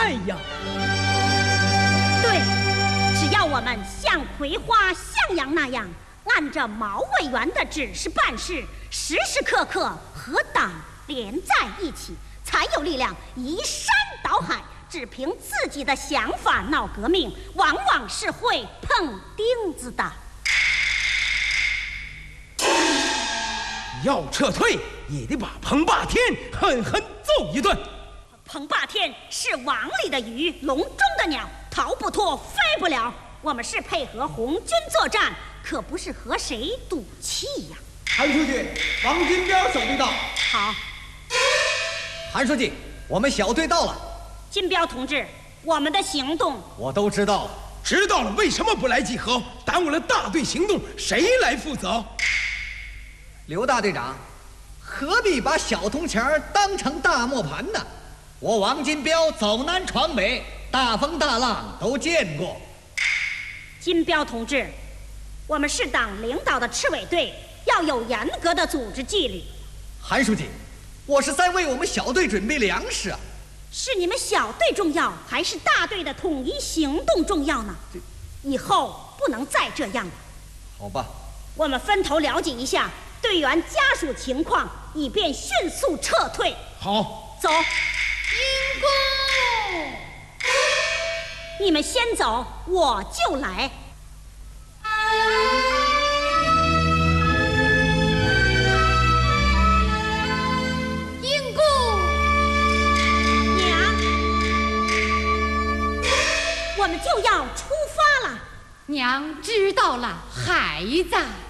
爱呀！ 对，只要我们像葵花、向阳那样，按着毛委员的指示办事，时时刻刻和党连在一起，才有力量移山倒海。只凭自己的想法闹革命，往往是会碰钉子的。 要撤退，也得把彭霸天狠狠揍一顿。 彭霸天是网里的鱼，笼中的鸟，逃不脱，飞不了。我们是配合红军作战，可不是和谁赌气呀。 韩书记，王金彪小队到。 好。 韩书记，我们小队到了。 金彪同志，我们的行动我都知道了。 知道了，为什么不来集合？耽误了大队行动，谁来负责？ 刘大队长，何必把小铜钱当成大磨盘呢？我王金彪走南闯北，大风大浪都见过。 金彪同志，我们是党领导的赤卫队，要有严格的组织纪律。 韩书记，我是在为我们小队准备粮食啊。 是你们小队重要，还是大队的统一行动重要呢？以后不能再这样了。 好吧， 我们分头了解一下队员家属情况，以便迅速撤退。 好， 走。 因公， 你们先走，我就来。我们就要出发了。 娘知道了，孩子。